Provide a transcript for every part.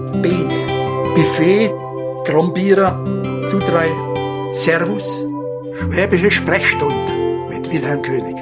Biene, Buffet, Trombierer, Zudrei, Servus, Schwäbische Sprechstunde mit Wilhelm König.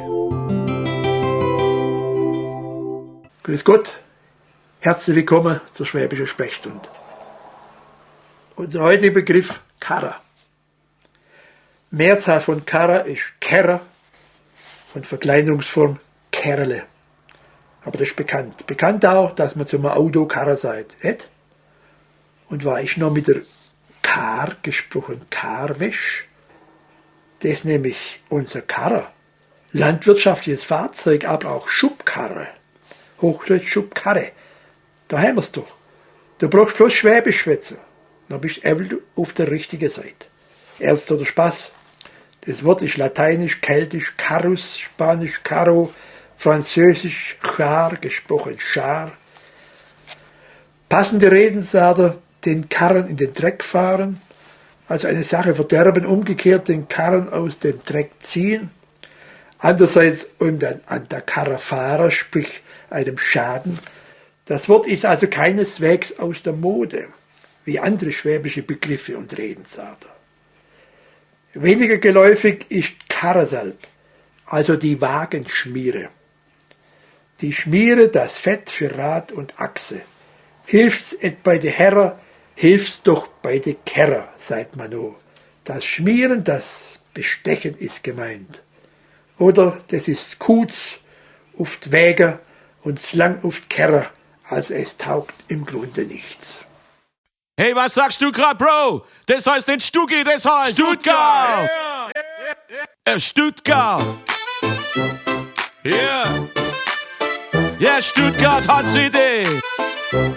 Grüß Gott, herzlich willkommen zur Schwäbischen Sprechstunde. Unser heutiger Begriff Karrer. Mehrzahl von Karrer ist Kerrer und Verkleinerungsform Kerle. Aber das ist bekannt. Bekannt auch, dass man zum Auto Karrer sagt. Nicht? Und war ich noch mit der Kar gesprochen, Karwäsch? Das ist nämlich unser Karrer. Landwirtschaftliches Fahrzeug, aber auch Schubkarre. Hochdeutsch Schubkarre. Da haben wir es doch. Du brauchst bloß Schwäbisch schwätzen. Dann bist du auf der richtigen Seite. Ernst oder Spaß? Das Wort ist lateinisch, keltisch, carus, spanisch, caro, französisch, char, gesprochen char. Passende Redensarter, den Karren in den Dreck fahren, also eine Sache verderben, umgekehrt den Karren aus dem Dreck ziehen. Andererseits dann an der Karre fahren, sprich einem Schaden. Das Wort ist also keineswegs aus der Mode, wie andere schwäbische Begriffe und Redensarter. Weniger geläufig ist Karresalb, also die Wagenschmiere. Die Schmiere, das Fett für Rad und Achse. Hilft's et bei de Herrer, hilft's doch bei de Kerrer, sagt man no. Das Schmieren, das Bestechen ist gemeint. Oder das ist Kutz, oft Wäger und slang oft Kerrer, also es taugt im Grunde nichts. Hey, was sagst du grad, Bro? Das heißt nicht Stugi, das heißt Stuttgart! Stuttgart! Ja! Yeah. Ja, Stuttgart hat's Idee!